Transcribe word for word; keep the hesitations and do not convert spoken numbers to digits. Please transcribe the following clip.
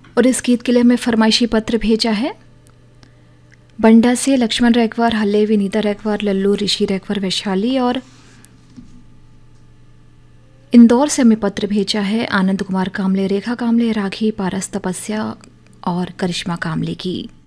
और इस गीत के लिए हमें फरमाइशी पत्र भेजा है बंडा से लक्ष्मण रैकवार, हल्ले, विनीता रैकवार, लल्लू, ऋषि रैकवार, वैशाली। और इंदौर से हमें पत्र भेजा है आनंद कुमार कामले, रेखा कामले, राघी, पारस, तपस्या और करिश्मा कामले की।